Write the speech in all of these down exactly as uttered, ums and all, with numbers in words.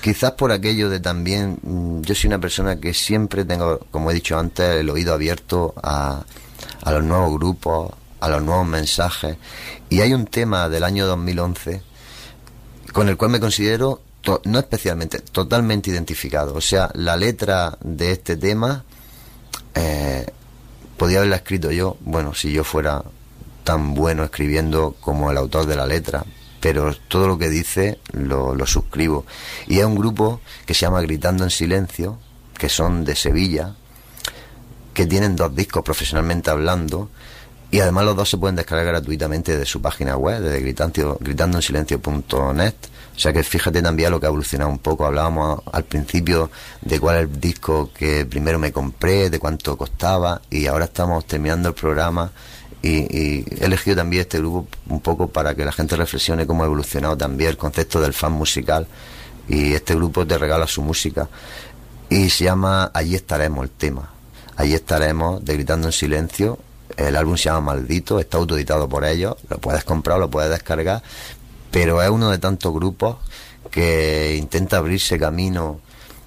quizás por aquello de también, yo soy una persona que siempre tengo, como he dicho antes, el oído abierto a, a los nuevos grupos, a los nuevos mensajes, y hay un tema del año dos mil once con el cual me considero, to, no especialmente, totalmente identificado. O sea, la letra de este tema eh, podía haberla escrito yo, bueno, si yo fuera tan bueno escribiendo como el autor de la letra, pero todo lo que dice lo, lo suscribo. Y es un grupo que se llama Gritando en Silencio, que son de Sevilla, que tienen dos discos profesionalmente hablando, y además los dos se pueden descargar gratuitamente de su página web, desde gritando, gritando en silencio punto net. O sea que fíjate también lo que ha evolucionado un poco. Hablábamos al principio de cuál es el disco que primero me compré, de cuánto costaba, y ahora estamos terminando el programa. Y, y he elegido también este grupo un poco para que la gente reflexione cómo ha evolucionado también el concepto del fan musical, y este grupo te regala su música y se llama Allí estaremos el tema. Allí estaremos, de Gritando en Silencio. El álbum se llama Maldito, está autoeditado por ellos, lo puedes comprar, lo puedes descargar, pero es uno de tantos grupos que intenta abrirse camino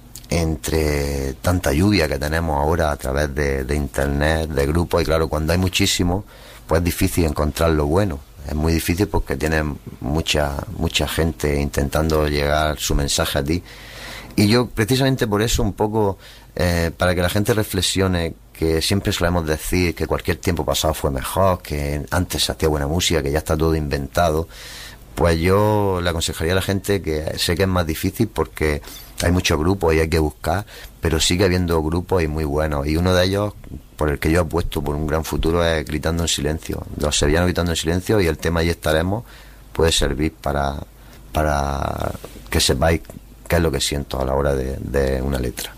entre tanta lluvia que tenemos ahora a través de, de internet, de grupos, y claro, cuando hay muchísimo, pues es difícil encontrar lo bueno. Es muy difícil porque tienen mucha mucha gente intentando llegar su mensaje a ti. Y yo, precisamente por eso, un poco, eh, para que la gente reflexione, que siempre solemos decir que cualquier tiempo pasado fue mejor, que antes se hacía buena música, que ya está todo inventado, pues yo le aconsejaría a la gente, que sé que es más difícil porque hay muchos grupos y hay que buscar, pero sigue habiendo grupos y muy buenos, y uno de ellos, por el que yo apuesto por un gran futuro, es Gritando en Silencio, los sevillanos Gritando en Silencio, y el tema Allí estaremos puede servir para, para que sepáis qué es lo que siento a la hora de, de una letra.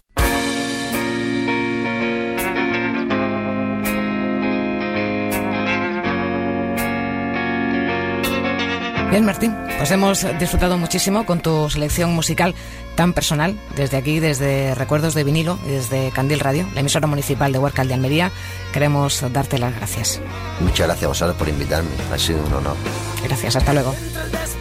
Bien, Martín, pues hemos disfrutado muchísimo con tu selección musical tan personal, desde aquí, desde Recuerdos de Vinilo y desde Candil Radio, la emisora municipal de Huércal de Almería. Queremos darte las gracias. Muchas gracias a vosotros por invitarme, ha sido un honor. Gracias, hasta luego.